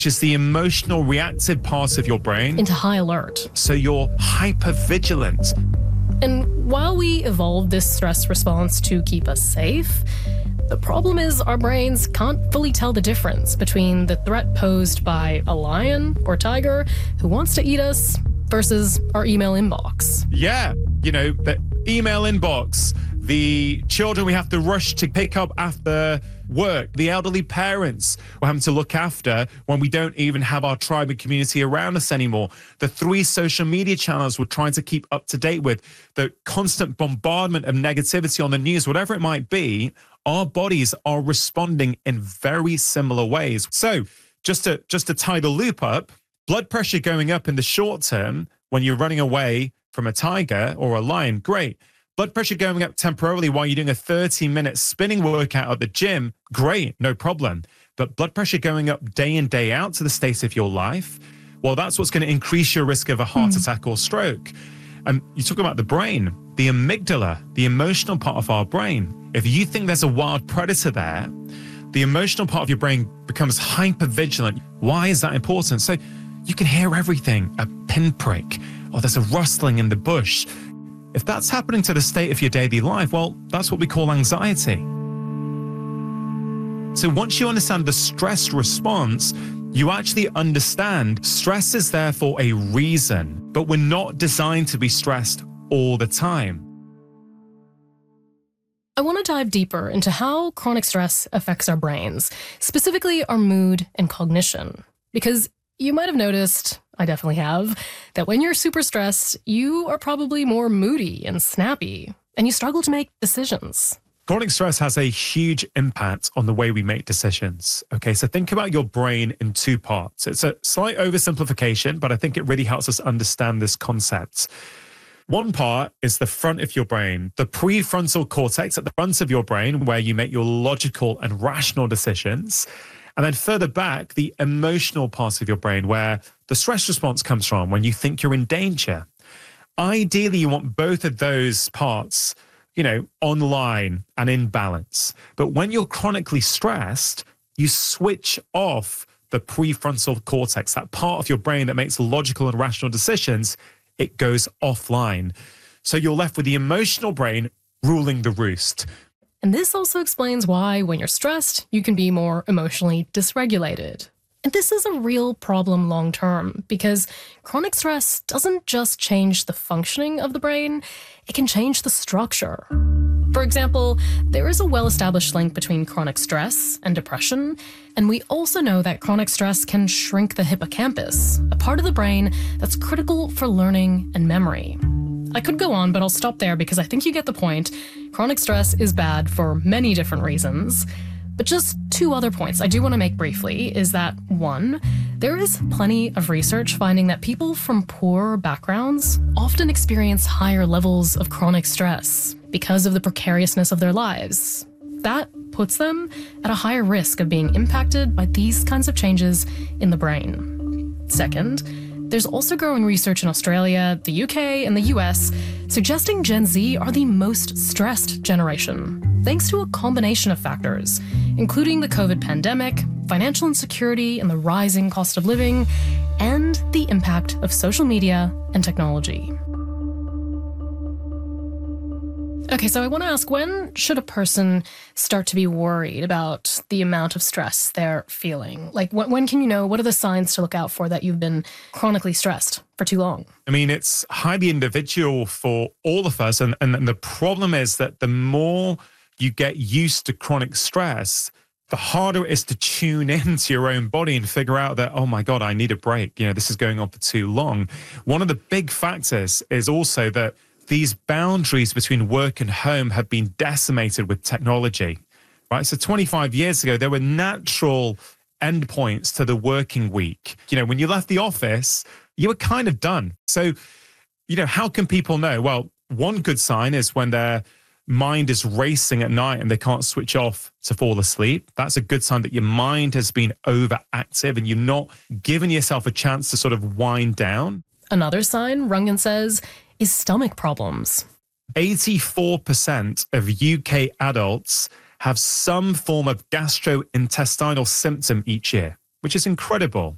which is the emotional reactive part of your brain, into high alert. So you're hypervigilant. And while we evolved this stress response to keep us safe, the problem is our brains can't fully tell the difference between the threat posed by a lion or tiger who wants to eat us versus our email inbox. Yeah, the email inbox, the children we have to rush to pick up after work, the elderly parents we're having to look after when we don't even have our tribe and community around us anymore, the 3 social media channels we're trying to keep up to date with, the constant bombardment of negativity on the news, whatever it might be, our bodies are responding in very similar ways. So just to tie the loop up, blood pressure going up in the short term when you're running away from a tiger or a lion, great. Blood pressure going up temporarily while you're doing a 30-minute spinning workout at the gym, great, no problem. But blood pressure going up day in, day out to the state of your life, well, that's what's going to increase your risk of a heart attack or stroke. And you talk about the brain, the amygdala, the emotional part of our brain. If you think there's a wild predator there, the emotional part of your brain becomes hypervigilant. Why is that important? So you can hear everything, a pinprick, or there's a rustling in the bush. If that's happening to the state of your daily life, well, that's what we call anxiety. So once you understand the stress response, you actually understand stress is there for a reason, but we're not designed to be stressed all the time. I want to dive deeper into how chronic stress affects our brains, specifically our mood and cognition. Because you might have noticed, I definitely have, that when you're super stressed, you are probably more moody and snappy, and you struggle to make decisions. Chronic stress has a huge impact on the way we make decisions. Okay, so think about your brain in 2 parts. It's a slight oversimplification, but I think it really helps us understand this concept. One part is the front of your brain, the prefrontal cortex at the front of your brain, where you make your logical and rational decisions. And then further back, the emotional part of your brain, where the stress response comes from when you think you're in danger. Ideally, you want both of those parts, online and in balance. But when you're chronically stressed, you switch off the prefrontal cortex, that part of your brain that makes logical and rational decisions. It goes offline. So you're left with the emotional brain ruling the roost. And this also explains why, when you're stressed, you can be more emotionally dysregulated. And this is a real problem long term, because chronic stress doesn't just change the functioning of the brain, it can change the structure. For example, there is a well-established link between chronic stress and depression, and we also know that chronic stress can shrink the hippocampus, a part of the brain that's critical for learning and memory. I could go on, but I'll stop there because I think you get the point. Chronic stress is bad for many different reasons. But just 2 other points I do want to make briefly is that, 1, there is plenty of research finding that people from poor backgrounds often experience higher levels of chronic stress because of the precariousness of their lives. That puts them at a higher risk of being impacted by these kinds of changes in the brain. 2nd, there's also growing research in Australia, the UK, and the US suggesting Gen Z are the most stressed generation, thanks to a combination of factors, including the COVID pandemic, financial insecurity and the rising cost of living, and the impact of social media and technology. Okay, so I want to ask, when should a person start to be worried about the amount of stress they're feeling? Like, when can you know, what are the signs to look out for that you've been chronically stressed for too long? I mean, it's highly individual for all of us. And the problem is that the more you get used to chronic stress, the harder it is to tune into your own body and figure out that, oh my God, I need a break. This is going on for too long. One of the big factors is also that these boundaries between work and home have been decimated with technology, right? So 25 years ago, there were natural endpoints to the working week. When you left the office, you were kind of done. So, how can people know? Well, one good sign is when their mind is racing at night and they can't switch off to fall asleep. That's a good sign that your mind has been overactive and you're not giving yourself a chance to sort of wind down. Another sign, Rungan says, is stomach problems. 84% of UK adults have some form of gastrointestinal symptom each year, which is incredible.